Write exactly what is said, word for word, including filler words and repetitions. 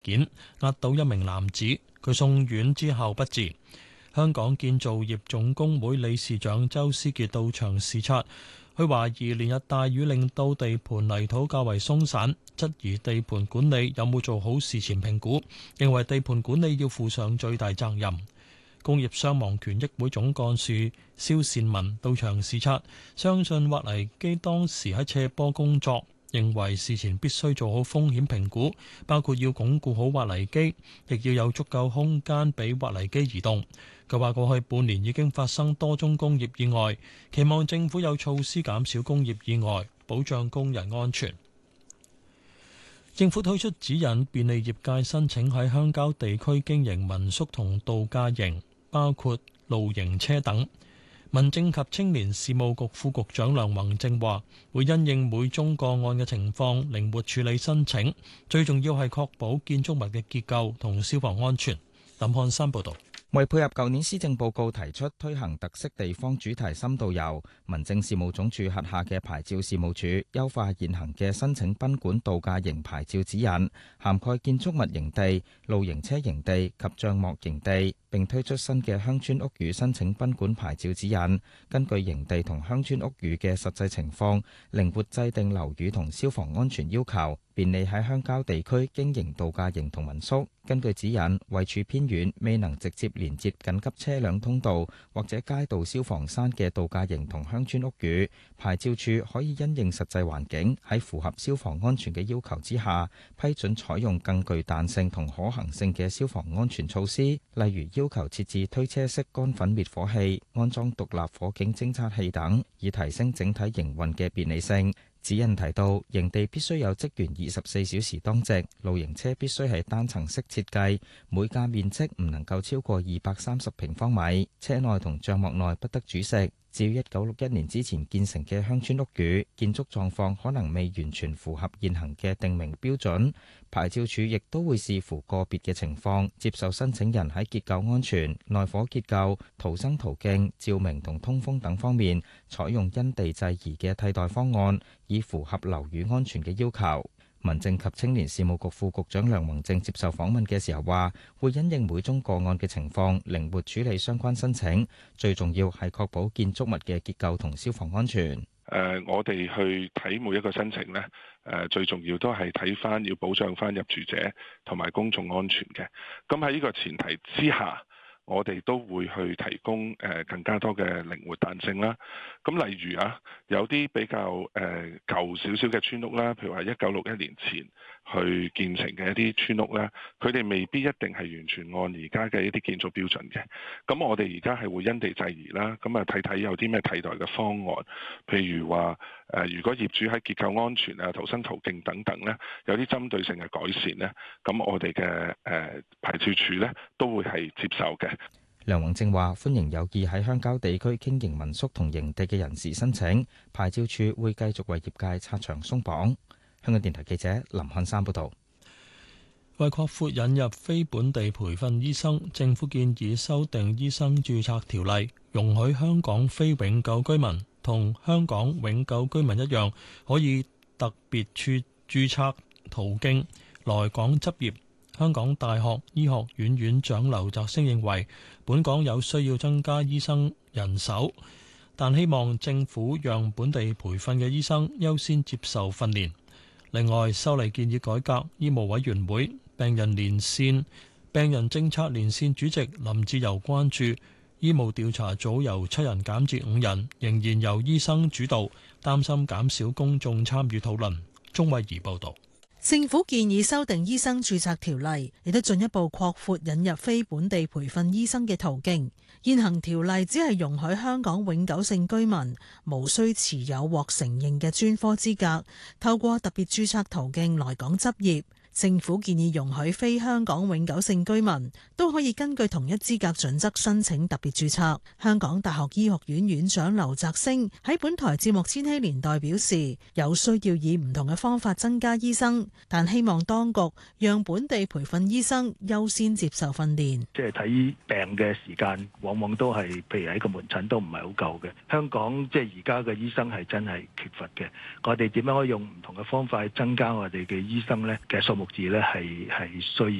件，壓倒一名男子，佢送院之後不治。香港建造業總工會理事長周思傑到場視察，佢懷疑連日大雨令到地盤泥土較為鬆散，質疑地盤管理有冇做好事前評估，認為地盤管理要負上最大責任。工業傷亡權益會總幹事蕭善文到場視察，相信挖泥機當時喺斜坡工作，認為事前必須做好風險評估，包括要鞏固好挖泥機，亦要有足夠空間俾挖泥機移動。佢話過去半年已經發生多宗工業意外，期望政府有措施減少工業意外，保障工人安全。政府推出指引，便利業界申請喺鄉郊地區經營民宿同度假營，包括露營車等。民政及青年事務局副局長梁宏正話，會因應每宗個案嘅情況，靈活處理申請。最重要係確保建築物嘅結構同消防安全。林漢山報導。 為配合舊年施政報告提出推行特色地方主題深度遊，民政事務總署轄下嘅牌照事務處優化現行嘅申請賓館度假營牌照指引，涵蓋建築物營地、露營車營地及帳幕營地，並推出新嘅鄉村屋宇申請賓館牌照指引，根據營地同鄉村屋宇嘅實際情況，靈活制定樓宇同消防安全要求，便利喺鄉郊地區經營度假營同民宿。根據指引，位處偏遠、未能直接連接緊急車輛通道或者街道消防山嘅度假營同鄉村屋宇，牌照處可以因應實際環境，喺符合消防安全嘅要求之下，批准採用更具彈性同可行性嘅消防安全措施，例如要求設置推車式乾粉滅火器、安裝獨立火警偵測器等，以提升整體營運嘅便利性。指引提到，營地必須有職員二十四小時當值，露營車必須係單層式設計，每架面積唔能夠超過二百三十平方米，車內同帳幕內不得煮食。至於一九六一年之前建成嘅鄉村屋宇，建築狀況可能未完全符合現行嘅定名標準，牌照處亦都會視乎個別嘅情況，接受申請人喺結構安全、內火結構、逃生途徑、照明同通風等方面，採用因地制宜嘅替代方案，以符合樓宇安全嘅要求。民政及青年事務局副局長梁宏正接受訪問嘅時候話，會因應每宗個案嘅情況，靈活處理相關申請。最重要係確保建築物嘅結構同消防安全。 誒、呃，我哋去睇每一個申請呢，誒、呃，最重要都係睇翻要保障翻入住者同埋公眾安全嘅。咁喺呢個前提之下，我哋都會去提供誒更加多嘅靈活彈性啦。咁例如啊，有啲比較誒舊少少嘅村屋啦，譬如話一九六一年前去建成嘅一啲村屋啦，佢哋未必一定係完全按而家嘅一啲建築標準嘅。咁我哋而家係會因地制宜啦，咁啊睇睇有啲咩替代嘅方案，譬如話誒，如果業主喺結構安全啊、逃生途徑等等咧，有啲針對性嘅改善咧，咁我哋嘅誒牌照處咧都會係接受嘅。 梁宏正話：歡迎有意喺鄉郊地區經營民宿同營地嘅人士申請，牌照處會繼續為業界拆牆鬆綁。香港電台記者林漢山報導。 為擴闊引入非本地培訓醫生，政府建議修訂醫生註冊條例，容許香港非永久居民同香港永久居民一樣，可以特別處註冊途徑來港執業。香港大學醫學院院長劉澤星認為，本港有需要增加醫生人手，但希望政府讓本地培訓嘅醫生優先接受訓練。另外，修例建議改革醫務委員會，病人連線病人政策連線主席林志釉關注醫務調查組由七人減至五人，仍然由醫生主導，擔心減少公眾參與討論。鍾慧儀報導。 政府建議修訂醫生註冊條例，亦都進一步擴闊引入非本地培訓醫生嘅途徑。現行條例只係容許香港永久性居民無需持有獲承認嘅專科資格，透過特別註冊途徑來港執業。政府建議容許非香港永久性居民都可以根據同一資格準則申請特別註冊。香港大學醫學院院長劉澤星喺本台節目《千禧年代》表示，有需要以唔同嘅方法增加醫生，但希望當局讓本地培訓醫生優先接受訓練。 即係睇病嘅時間，往往都係譬如喺個門診都唔係好夠嘅。香港即係而家嘅醫生係真係缺乏嘅。我哋點樣可以用唔同嘅方法去增加我哋嘅醫生呢嘅數目？ 目字咧係係需